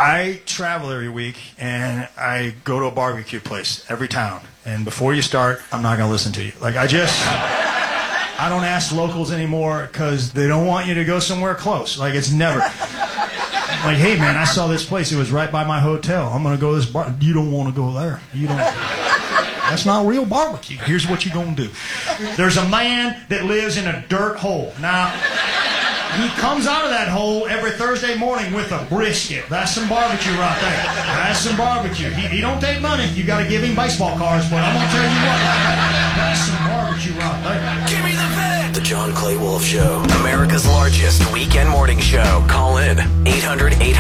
I travel every week, and I go to a barbecue place every town. And before you start, I'm not going to listen to you. Like, I don't ask locals anymore because they don't want you to go somewhere close. Like, it's never. Like, hey, man, I saw this place. It was right by my hotel. I'm going to go to this bar. You don't want to go there. You don't. That's not real barbecue. Here's what you're going to do. There's a man that lives in a dirt hole. Now, he comes out of that hole every Thursday morning with a brisket. That's some barbecue right there. That's some barbecue. He don't take money. You got to give him baseball cards, but I'm going to tell you what. That's some barbecue right there. Give me the vet! The John Clay Wolf Show. America's largest weekend morning show. Call in 800-800.